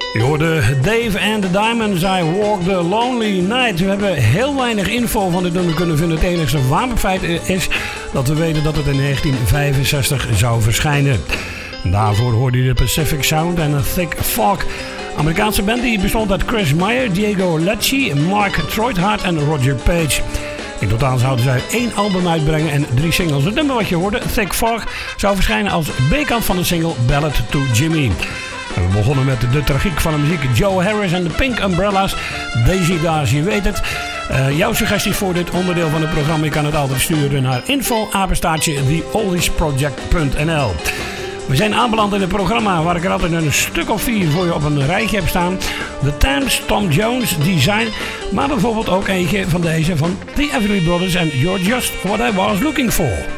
Je hoorde Dave and the Diamonds, I Walk the Lonely Night. We hebben heel weinig info van dit nummer kunnen vinden. Het enige wapenfeit is dat we weten dat het in 1965 zou verschijnen. En daarvoor hoorde je de Pacific Sound en A Thick Fog. Amerikaanse band die bestond uit Chris Meyer, Diego Lecce, Mark Troithart en Roger Page. In totaal zouden zij 1 album uitbrengen en 3 singles. Het nummer wat je hoorde, Thick Fog, zou verschijnen als B-kant van de single Ballad to Jimmy. En we begonnen met de tragiek van de muziek. Joe Harris en de Pink Umbrellas. Daisy Dars, je weet het. Jouw suggesties voor dit onderdeel van het programma, je kan het altijd sturen naar info@theoldiesproject.nl. We zijn aanbeland in het programma waar ik er altijd een stuk of 4 voor je op een rijtje heb staan. The Thames, Tom Jones, Design, maar bijvoorbeeld ook eentje van deze van The Everly Brothers en You're Just What I Was Looking For.